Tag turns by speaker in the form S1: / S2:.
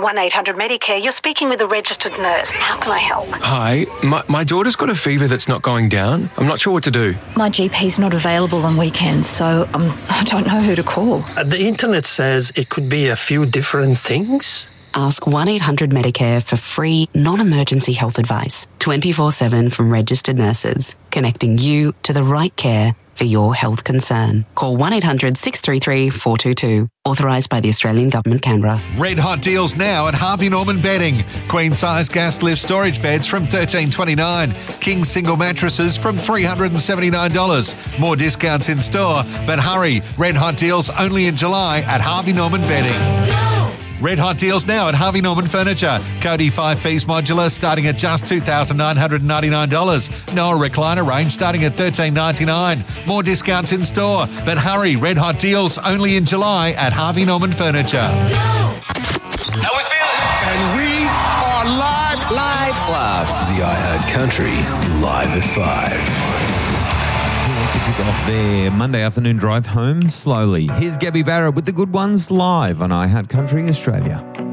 S1: 1-800-Medicare. You're speaking with a registered nurse. How can I help?
S2: Hi, my daughter's got a fever that's not going down. I'm not sure what to do.
S3: My GP's not available on weekends, so I don't know who to call.
S4: The internet says it could be a few different things.
S5: Ask 1-800-Medicare for free, non-emergency health advice, 24/7 from registered nurses, connecting you to the right care for your health concern. Call 1-800-633-422. Authorised by the Australian Government, Canberra.
S6: Red hot deals now at Harvey Norman Bedding. Queen size gas lift storage beds from $13.29. King single mattresses from $379. More discounts in store, but hurry. Red hot deals only in July at Harvey Norman Bedding. Red hot deals now at Harvey Norman Furniture. Cody 5-piece modular starting at just $2,999. Noah recliner range starting at $13.99. More discounts in store, but hurry. Red hot deals only in July at Harvey Norman Furniture.
S7: How we feeling?
S8: And we are live.
S9: The iHeart Country live at 5.
S10: To kick off their Monday afternoon drive home slowly. Here's Gabby Barrett with the good ones live on iHeart Country Australia.